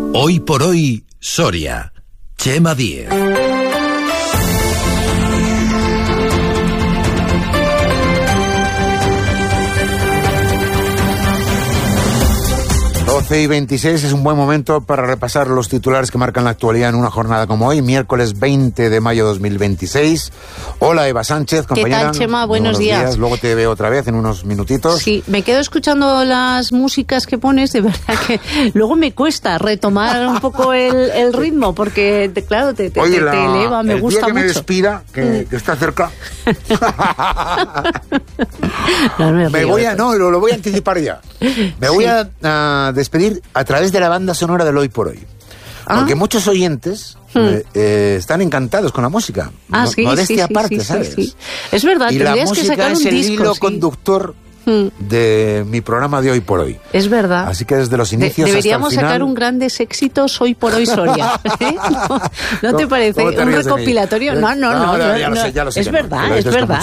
Hoy por hoy, Soria. Chema Díez. Y 26 es un buen momento para repasar los titulares que marcan la actualidad en una jornada como hoy, miércoles 20 de mayo de 2026. Hola, Eva Sánchez, compañera. ¿Qué tal, Chema? Buenos días. Luego te veo otra vez en unos minutitos. Sí, me quedo escuchando las músicas que pones, de verdad que luego me cuesta retomar un poco el ritmo, porque claro, te eleva, me gusta mucho. El día que me despida, que está cerca. Lo voy a anticipar ya. Me voy a despedir a través de la banda sonora del Hoy por Hoy. Porque muchos oyentes están encantados con la música. Modestia aparte, ¿sabes? Sí. Es verdad, y tendrías que sacar un disco. Y la música es el hilo conductor de mi programa de Hoy por Hoy. Es verdad. Así que desde los inicios deberíamos hasta el final... sacar un grandes éxitos Hoy por Hoy Soria. ¿No te parece? ¿Un recopilatorio? No. Ya lo sé. Es verdad,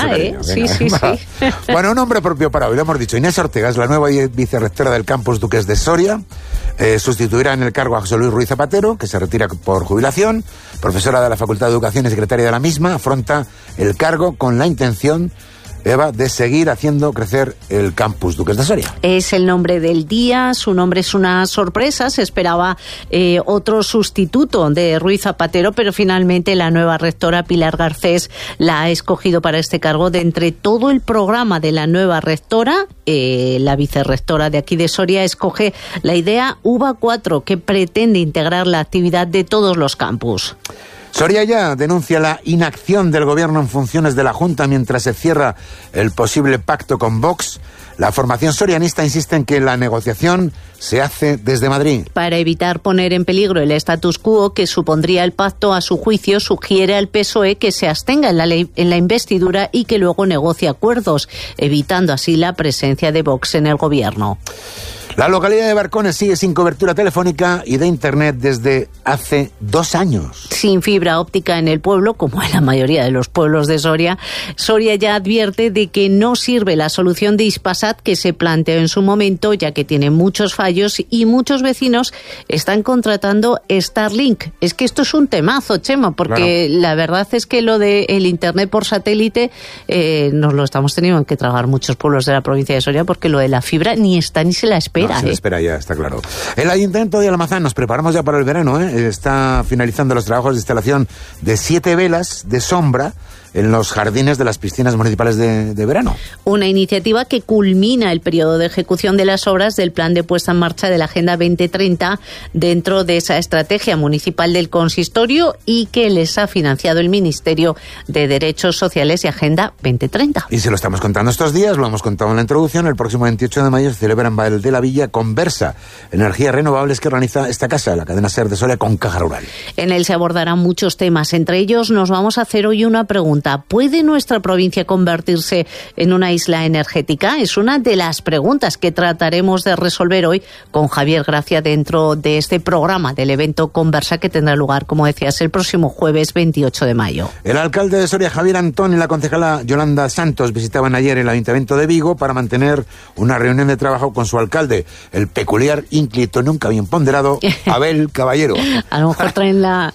Sí. Bueno, un nombre propio para hoy, lo hemos dicho. Inés Ortega es la nueva vicerrectora del campus Duques de Soria. Sustituirá en el cargo a José Luis Ruiz Zapatero, que se retira por jubilación. Profesora de la Facultad de Educación y secretaria de la misma, afronta el cargo con la intención, Eva, de seguir haciendo crecer el campus Duques de Soria. Es el nombre del día, su nombre es una sorpresa, se esperaba otro sustituto de Ruiz Zapatero, pero finalmente la nueva rectora Pilar Garcés la ha escogido para este cargo. De entre todo el programa de la nueva rectora, la vicerrectora de aquí de Soria escoge la idea UVA 4, que pretende integrar la actividad de todos los campus. Soria ya denuncia la inacción del gobierno en funciones de la Junta mientras se cierra el posible pacto con Vox. La formación sorianista insiste en que la negociación se hace desde Madrid. Para evitar poner en peligro el status quo que supondría el pacto, a su juicio, sugiere al PSOE que se abstenga en la investidura y que luego negocie acuerdos, evitando así la presencia de Vox en el gobierno. La localidad de Barcones sigue sin cobertura telefónica y de internet desde hace 2 años. Sin fibra óptica en el pueblo, como en la mayoría de los pueblos de Soria, Soria ya advierte de que no sirve la solución de Hispasat que se planteó en su momento, ya que tiene muchos fallos y muchos vecinos están contratando Starlink. Es que esto es un temazo, Chema, porque la verdad es que lo del internet por satélite nos lo estamos teniendo que tragar muchos pueblos de la provincia de Soria, porque lo de la fibra ni está ni se la espera. Se espera ya, está claro. El Ayuntamiento de Almazán, nos preparamos ya para el verano, está finalizando los trabajos de instalación de 7 velas de sombra en los jardines de las piscinas municipales de verano. Una iniciativa que culmina el periodo de ejecución de las obras del plan de puesta en marcha de la Agenda 2030 dentro de esa estrategia municipal del consistorio y que les ha financiado el Ministerio de Derechos Sociales y Agenda 2030. Y se lo estamos contando estos días, lo hemos contado en la introducción. El próximo 28 de mayo se celebra en Valle de la Villa Conversa, energías renovables, que organiza esta casa, la cadena SER de Soria, con Caja Rural. En él se abordarán muchos temas, entre ellos nos vamos a hacer hoy una pregunta. ¿Puede nuestra provincia convertirse en una isla energética? Es una de las preguntas que trataremos de resolver hoy con Javier Gracia dentro de este programa del evento Conversa, que tendrá lugar, como decías, el próximo jueves 28 de mayo. El alcalde de Soria, Javier Antón, y la concejala Yolanda Santos visitaban ayer el Ayuntamiento de Vigo para mantener una reunión de trabajo con su alcalde, el peculiar, ínclito, nunca bien ponderado Abel Caballero. A lo mejor traen la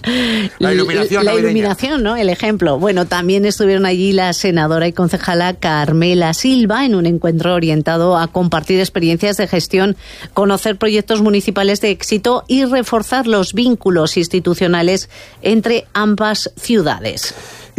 iluminación, ¿no? El ejemplo. Bueno, también estuvieron allí la senadora y concejala Carmela Silva en un encuentro orientado a compartir experiencias de gestión, conocer proyectos municipales de éxito y reforzar los vínculos institucionales entre ambas ciudades.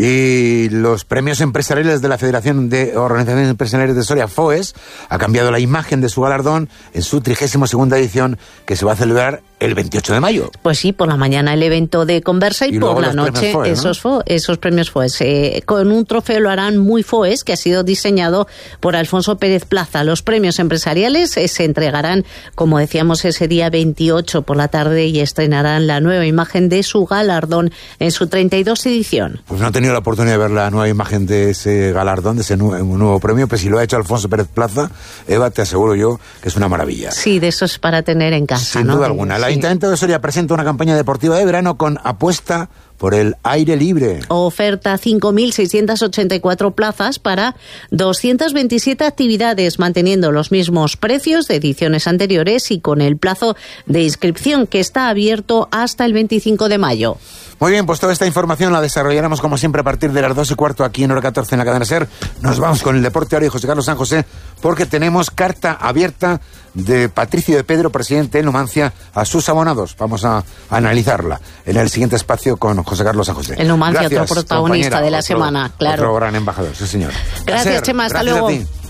Y los premios empresariales de la Federación de Organizaciones Empresariales de Soria, FOES, ha cambiado la imagen de su galardón en su 32ª edición, que se va a celebrar el 28 de mayo. Pues sí, por la mañana el evento de Conversa y por la noche FOES, esos premios FOES. Con un trofeo lo harán muy FOES, que ha sido diseñado por Alfonso Pérez Plaza. Los premios empresariales se entregarán, como decíamos, ese día 28 por la tarde y estrenarán la nueva imagen de su galardón en su 32 edición. Pues no he tenido la oportunidad de ver la nueva imagen de ese galardón, de ese nuevo premio, pero si lo ha hecho Alfonso Pérez Plaza, Eva, te aseguro yo que es una maravilla. Sí, de eso es para tener en casa, sin duda alguna. El Ayuntamiento de Soria presenta una campaña deportiva de verano con apuesta por el aire libre. Oferta 5.684 plazas para 227 actividades, manteniendo los mismos precios de ediciones anteriores y con el plazo de inscripción que está abierto hasta el 25 de mayo. Muy bien, pues toda esta información la desarrollaremos como siempre a partir de las 2:15 aquí en Hora 14 en la cadena SER. Nos vamos con el deporte ahora y José Carlos San José, porque tenemos carta abierta de Patricio de Pedro, presidente de Numancia, a sus abonados. Vamos a analizarla en el siguiente espacio con José Carlos San José. El Numancia, gracias, otro protagonista de la semana, claro. Otro gran embajador, sí señor. Gracias, Chema, hasta luego.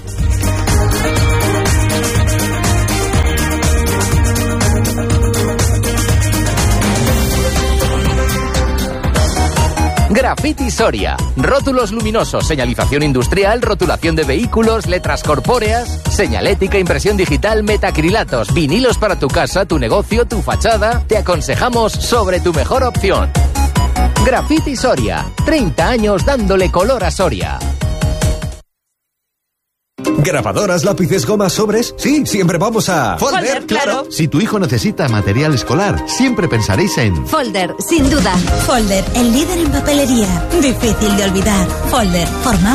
Graffiti Soria. Rótulos luminosos, señalización industrial, rotulación de vehículos, letras corpóreas, señalética, impresión digital, metacrilatos, vinilos para tu casa, tu negocio, tu fachada. Te aconsejamos sobre tu mejor opción. Graffiti Soria. 30 años dándole color a Soria. ¿Grabadoras, lápices, gomas, sobres? Sí, siempre vamos a... Folder, claro. Si tu hijo necesita material escolar, siempre pensaréis en... Folder, sin duda. Folder, el líder en papelería. Difícil de olvidar. Folder, formamos